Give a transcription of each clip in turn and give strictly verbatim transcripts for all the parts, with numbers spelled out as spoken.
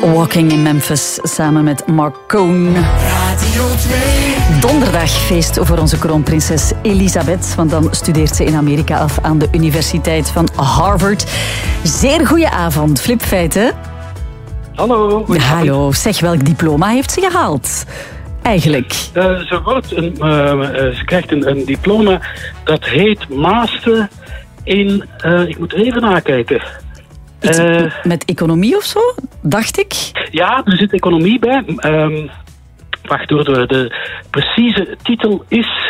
Walking in Memphis samen met Mark Cohn. Radio twee. Donderdag feest voor onze kroonprinses Elisabeth, want dan studeert ze in Amerika af aan de Universiteit van Harvard. Zeer goeie avond, Flipfeiten. Hallo. Hallo, zeg, welk diploma heeft ze gehaald? Eigenlijk. Uh, ze, wordt een, uh, uh, ze krijgt een, een diploma dat heet Master in... Uh, ik moet even nakijken. Uh, met economie of zo, dacht ik? Ja, er zit economie bij. Um, wacht hoor, de, de precieze titel is...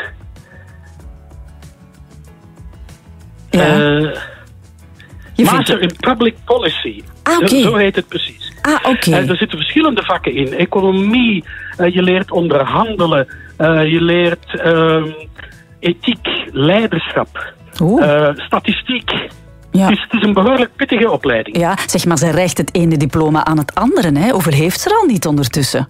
Ja. Uh, Master in Public Policy. Ah, okay. zo, zo heet het precies. Ah, oké. Okay. Uh, er zitten verschillende vakken in. Economie, uh, je leert onderhandelen, uh, je leert uh, ethiek, leiderschap, uh, statistiek. Ja. Het, is, het is een behoorlijk pittige opleiding. Ja, zeg maar, ze rijgt het ene diploma aan het andere. Hè? Hoeveel heeft ze er al niet ondertussen?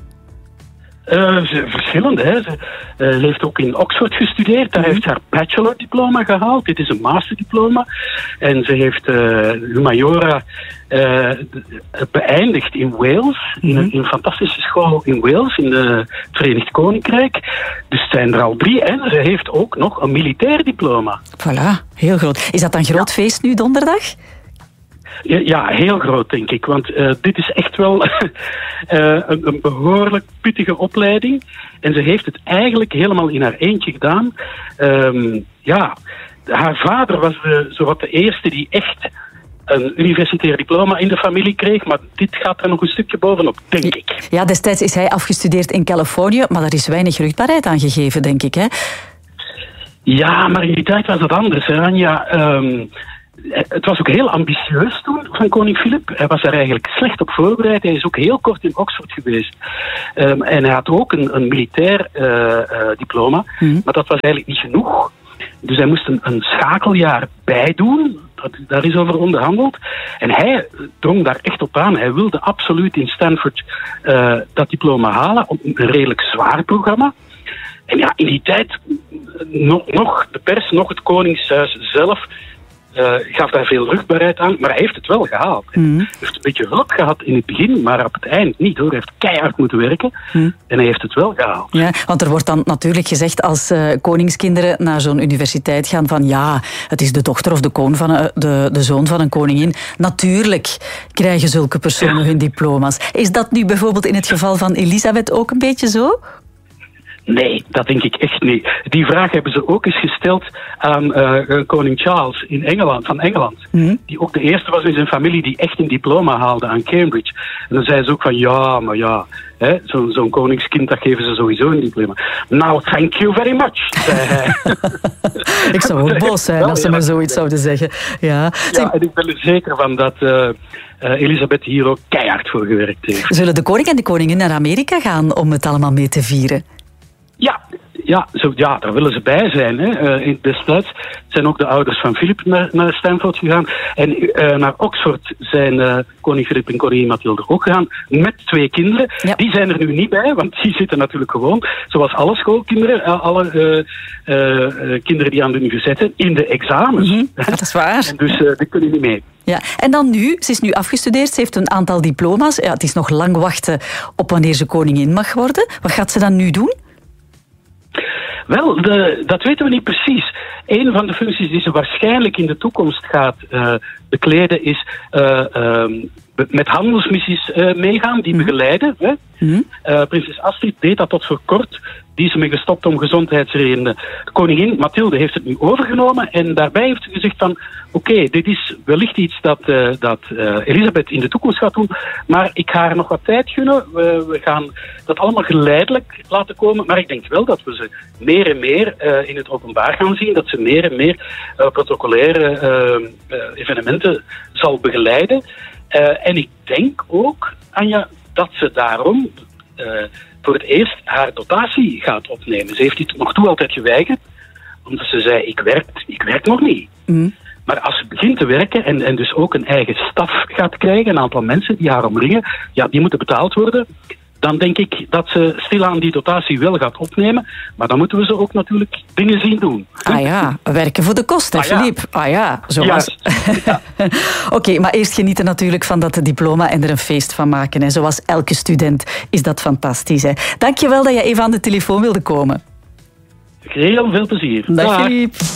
Uh, ze, verschillende. Hè. Ze uh, heeft ook in Oxford gestudeerd. Daar mm-hmm. heeft ze haar bachelordiploma gehaald. Dit is een masterdiploma. En ze heeft uh, humaniora uh, beëindigd in Wales. Mm-hmm. In, een, in een fantastische school in Wales, in de, het Verenigd Koninkrijk. Dus het zijn er al drie. En ze heeft ook nog een militair diploma. Voilà, heel groot. Is dat een groot ja. feest nu donderdag? Ja, ja, heel groot, denk ik. Want uh, dit is echt wel uh, een, een behoorlijk pittige opleiding. En ze heeft het eigenlijk helemaal in haar eentje gedaan. Um, ja, haar vader was de, zowat de eerste die echt een universitair diploma in de familie kreeg. Maar dit gaat er nog een stukje bovenop, denk ik. Ja, destijds is hij afgestudeerd in Californië. Maar daar is weinig vruchtbaarheid aan gegeven, denk ik, hè? Ja, maar in die tijd was dat anders, hè, Anja. Um, Het was ook heel ambitieus toen van koning Filip. Hij was daar eigenlijk slecht op voorbereid. Hij is ook heel kort in Oxford geweest. Um, en hij had ook een, een militair uh, uh, diploma. Mm. Maar dat was eigenlijk niet genoeg. Dus hij moest een, een schakeljaar bijdoen. Dat, daar is over onderhandeld. En hij drong daar echt op aan. Hij wilde absoluut in Stanford uh, dat diploma halen. Op een redelijk zwaar programma. En ja, in die tijd nog, nog de pers, nog het koningshuis zelf... Uh, gaf daar veel vruchtbaarheid aan, maar hij heeft het wel gehaald. Mm. Hij heeft een beetje hulp gehad in het begin, maar op het eind niet hoor. Hij heeft keihard moeten werken mm. en hij heeft het wel gehaald. Ja, want er wordt dan natuurlijk gezegd als uh, koningskinderen naar zo'n universiteit gaan van ja, het is de dochter of de, koon van, uh, de, de zoon van een koningin. Natuurlijk krijgen zulke personen ja. hun diploma's. Is dat nu bijvoorbeeld in het geval van Elisabeth ook een beetje zo? Nee, dat denk ik echt niet. Die vraag hebben ze ook eens gesteld aan uh, koning Charles in Engeland, van Engeland. Mm. Die ook de eerste was in zijn familie die echt een diploma haalde aan Cambridge. En dan zei ze ook van ja, maar ja, hè, zo, zo'n koningskind, dat geven ze sowieso een diploma. Nou, thank you very much, zei hij. Ik zou ook boos zijn als ze me zoiets zouden zeggen. Ja, ja en ik ben er zeker van dat uh, uh, Elisabeth hier ook keihard voor gewerkt heeft. Zullen de koning en de koningin naar Amerika gaan om het allemaal mee te vieren? Ja, ja, zo, ja, daar willen ze bij zijn. Hè. Uh, destijds zijn ook de ouders van Filip naar, naar Stanford gegaan. En uh, naar Oxford zijn uh, koning Filip en koningin Mathilde ook gegaan. Met twee kinderen. Ja. Die zijn er nu niet bij, want die zitten natuurlijk gewoon, zoals alle schoolkinderen, alle uh, uh, uh, kinderen die aan de universiteit zijn, in de examens. Mm-hmm, dat is waar. En dus uh, die kunnen niet mee. Ja, en dan nu, ze is nu afgestudeerd, ze heeft een aantal diploma's. Ja, het is nog lang wachten op wanneer ze koningin mag worden. Wat gaat ze dan nu doen? Wel, de, dat weten we niet precies. Een van de functies die ze waarschijnlijk in de toekomst gaat uh, bekleden is uh, um, met handelsmissies uh, meegaan, die begeleiden. Hè? Mm-hmm. Uh, prinses Astrid deed dat tot voor kort. Die is ermee gestopt om gezondheidsredenen. De koningin Mathilde heeft het nu overgenomen en daarbij heeft ze gezegd van oké, okay, dit is wellicht iets dat, uh, dat uh, Elisabeth in de toekomst gaat doen, maar ik ga haar nog wat tijd gunnen. We, we gaan dat allemaal geleidelijk laten komen, maar ik denk wel dat we ze meer en meer uh, in het openbaar gaan zien, dat ze meer en meer uh, protocolaire uh, uh, evenementen zal begeleiden. Uh, en ik denk ook, Anja, dat ze daarom uh, voor het eerst haar dotatie gaat opnemen. Ze heeft die nog toe altijd geweigerd, omdat ze zei, ik werk, ik werk nog niet. Mm. Maar als ze begint te werken en, en dus ook een eigen staf gaat krijgen, een aantal mensen die haar omringen, ja, die moeten betaald worden. dan denk ik dat ze stilaan die dotatie wel gaat opnemen. Maar dan moeten we ze ook natuurlijk dingen zien doen. Ah ja, werken voor de kosten, ah, ja. Philippe. Ah ja, zoals... Ja. Oké, okay, maar eerst genieten natuurlijk van dat diploma en er een feest van maken. Hè. Zoals elke student is dat fantastisch. Hè. Dank je wel dat je even aan de telefoon wilde komen. Heel veel plezier. Dag, Philippe.